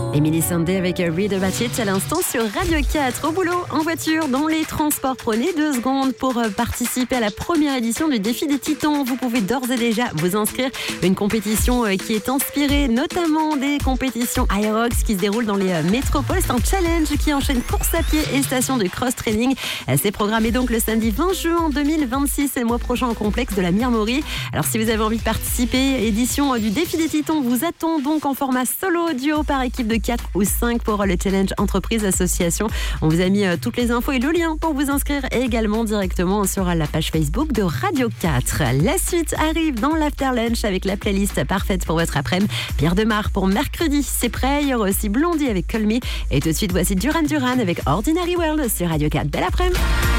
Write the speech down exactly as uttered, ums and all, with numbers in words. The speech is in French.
Emily Sandé avec Read About It à l'instant sur Radio quatre. Au boulot, en voiture, dans les transports. Prenez deux secondes pour participer à la première édition du défi des Titans. Vous pouvez d'ores et déjà vous inscrire. Une compétition qui est inspirée notamment des compétitions Aerox qui se déroulent dans les métropoles. C'est un challenge qui enchaîne course à pied et station de cross-training. C'est programmé donc le samedi vingt juin deux mille vingt-six et le mois prochain au complexe de la Mirmorie. Alors si vous avez envie de participer, édition du défi des Titans vous attend donc en format solo, duo par équipe de quatre ou cinq pour le challenge entreprise association. On vous a mis toutes les infos et le lien pour vous inscrire également directement sur la page Facebook de Radio quatre. La suite arrive dans l'After Lunch avec la playlist parfaite pour votre après-midi. Pierre Demar pour mercredi, c'est prêt. Il y aura aussi Blondie avec Call Me. Et tout de suite, voici Duran Duran avec Ordinary World sur Radio quatre. Belle après-midi.